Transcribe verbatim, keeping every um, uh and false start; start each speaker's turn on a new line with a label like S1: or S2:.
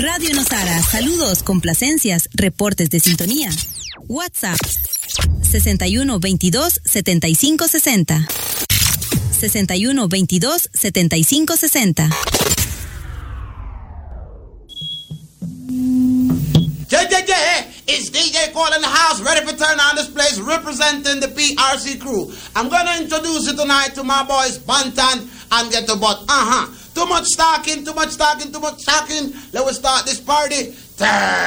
S1: Radio Nosara, saludos, complacencias, reportes de sintonía. WhatsApp sesenta y uno veintidós setenta y cinco sesenta. sesenta y uno veintidós setenta y cinco sesenta.
S2: Yeah, yeah, yeah. It's D J Cole in the house, ready for turn on this place, representing the P R C crew. I'm gonna introduce you tonight to my boys Bantan and Get the Butt. Uh-huh. Too much talking, too much talking, too much talking. Let us start this party. Turn.